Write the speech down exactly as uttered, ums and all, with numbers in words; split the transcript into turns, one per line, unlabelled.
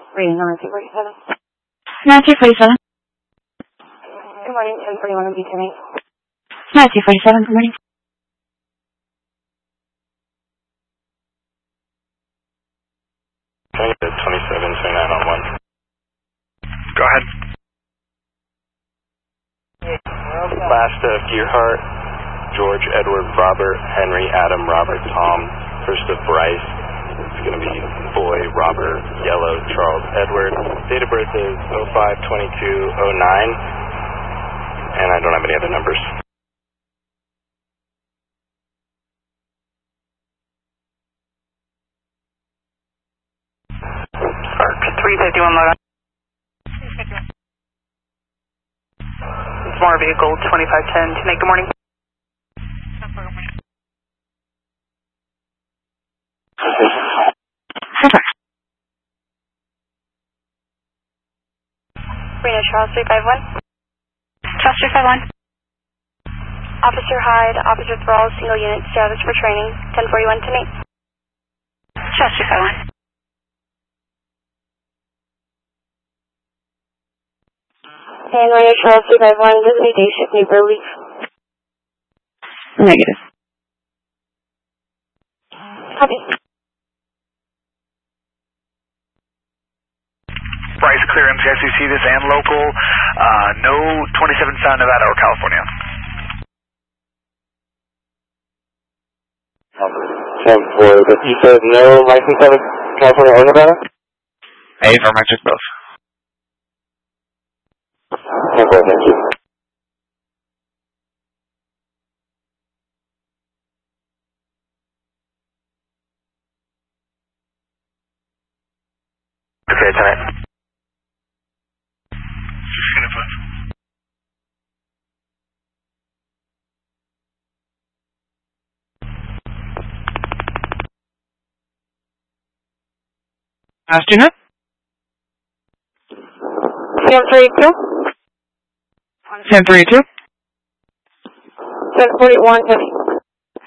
Reading number two forty-seven.
nine two forty-seven.
Good morning, ten forty-one will be coming.
nine two forty-seven, good morning.
twenty-seven twenty-nine on one. Go ahead. Last of Gearhart, George, Edward, Robert, Henry, Adam, Robert, Tom. First of Bryce. It's going to be boy, Robert, Yellow, Charles, Edward. Date of birth is oh five twenty-two oh nine. And I don't have any other numbers.
three fifty-one load on. It's more vehicle twenty-five ten to make good morning.
Reno Charles three five one.
Charles three five one.
Officer Hyde, Officer Thrall, single unit status for training, ten forty-one to me.
Charles three five one.
And Reno Charles three five one, this is a day shift need relief.
Negative.
Copy.
Bryce, clear M C I C C this and local. Uh, no twenty-seven South Nevada or California.
ten four, but you said no license out of California or Nevada?
A for Metric both.
ten four, thank you. Okay, tonight.
Astronaut?
ten thirty-two.
ten thirty-two.
ten forty-one to me.